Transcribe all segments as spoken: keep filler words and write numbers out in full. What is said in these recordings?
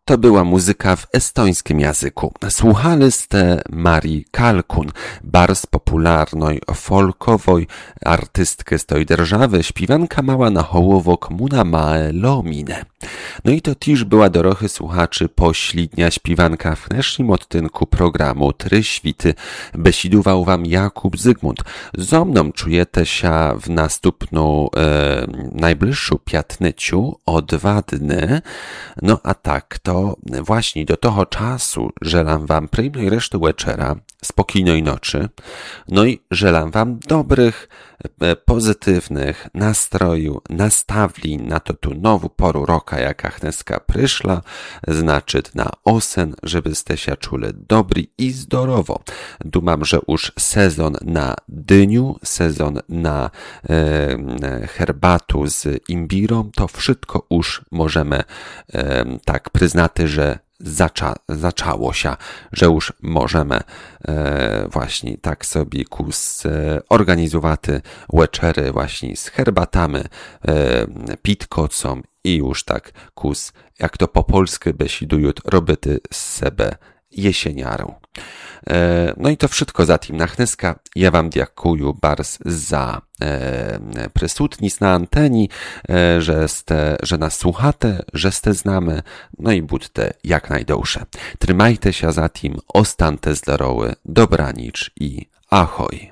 To była muzyka w estońskim języku. Słuchaliście Marii Kalkun, bardzo popularnej folkowej artystki z tej держawy, śpiewanka mała na hołowok Muna Mae Lomine. No i to też była dorochy słuchaczy poślidnia śpiewanka w dnešním odtynku programu Try świty. Besidował wam Jakub Zygmunt. Zo mną czujecie się w następną e, najbliższą piatnyciu o dwa dny. No a tak, to właśnie do toho czasu żelam wam przyjemnej reszty wieczera, spokojnej nocy, no i żelam wam dobrych, pozytywnych nastroju, nastawli na to tu nową poru roka, jaka chneska przyszła, znaczy na osen, żebyście się czuli dobri i zdrowo. Dumam, że już sezon na dyniu, sezon na e, herbatu z imbirą, to wszystko już możemy e, tak przyznać, że Zacza, zaczęło się, że już możemy e, właśnie tak sobie kus e, organizowaty wieczery właśnie z herbatami, e, pitkocą i już tak kus, jak to po polsku besidują, robyty z sebe jesieniarą. E, no i to wszystko za tym nachneska. Ja wam dziękuję bardzo za e, prysutnictw na anteni, e, że, ste, że nas słuchacie, że ste znamy, no i budźcie jak najdłuższe. Trzymajcie się za tym, ostańcie zdrowy, dobranic i ahoj.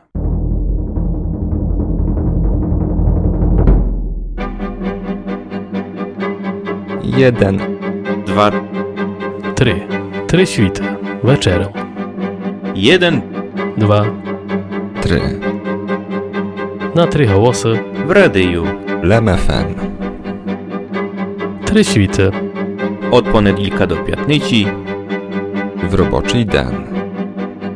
Jeden, dwa, trzy. Try świty. Wieczerą. jeden, Dwa. trzy. Na trzy głosy. w radiu. Lem F M. Try świty. Od poniedziałka do piatnicy. W roboczy den.